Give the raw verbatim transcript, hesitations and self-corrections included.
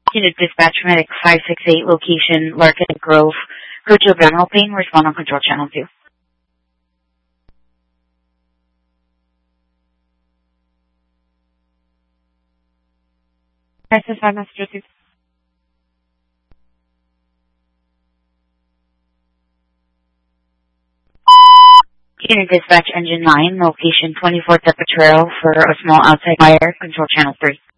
Unit Dispatch Medic five six eight, location Larkin Grove, Coach Abdominal Pain, respond on Control Channel two. S S five, Massachusetts. Unit Dispatch Engine nine, location twenty-four Tepa Trail for a small outside fire, Control Channel three.